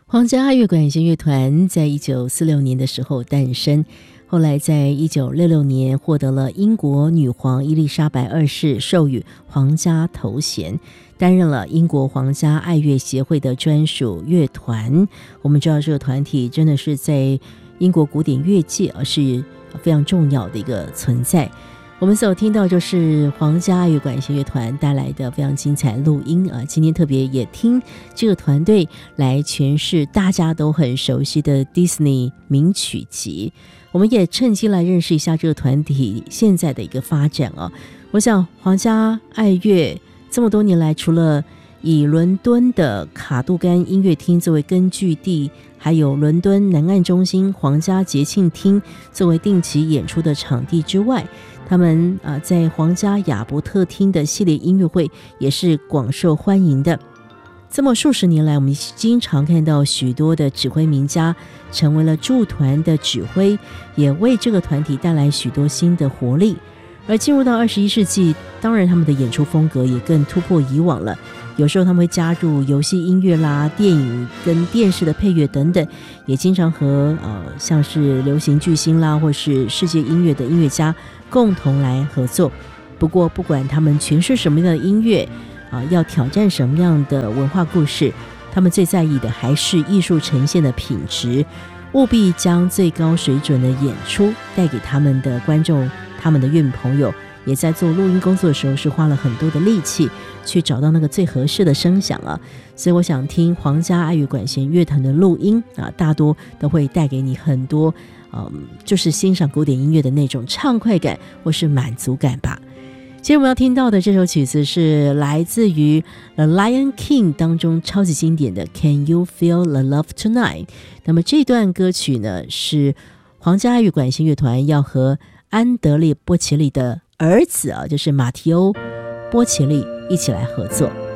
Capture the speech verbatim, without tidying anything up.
皇家爱乐管弦乐团在一九四六年的时候诞生，后来在一九六六年获得了英国女皇伊丽莎白二世授予皇家头衔，担任了英国皇家爱乐协会的专属乐团。我们知道这个团体真的是在英国古典乐界是非常重要的一个存在。我们所听到就是皇家爱乐管弦乐团带来的非常精彩录音啊！今天特别也听这个团队来诠释大家都很熟悉的 Disney 名曲集。我们也趁机来认识一下这个团体现在的一个发展啊！我想皇家爱乐这么多年来，除了以伦敦的卡杜甘音乐厅作为根据地，还有伦敦南岸中心皇家节庆厅作为定期演出的场地之外，他们啊在皇家亚伯特厅的系列音乐会也是广受欢迎的。这么数十年来，我们经常看到许多的指挥名家成为了驻团的指挥，也为这个团体带来许多新的活力。而进入到二十一世纪，当然他们的演出风格也更突破以往了。有时候他们会加入游戏音乐啦、电影跟电视的配乐等等，也经常和呃像是流行巨星啦，或是世界音乐的音乐家共同来合作。不过不管他们诠释什么样的音乐啊、呃，要挑战什么样的文化故事，他们最在意的还是艺术呈现的品质，务必将最高水准的演出带给他们的观众，他们的乐迷朋友。也在做录音工作的时候是花了很多的力气去找到那个最合适的声响啊，所以我想听皇家爱乐管弦乐团的录音啊，大多都会带给你很多嗯，就是欣赏古典音乐的那种畅快感或是满足感吧。今天我们要听到的这首曲子是来自于 The Lion King 当中超级经典的 Can You Feel the Love Tonight。 那么这段歌曲呢，是皇家爱乐管弦乐团要和安德烈波切利的儿子啊，就是马提欧波切利一起来合作。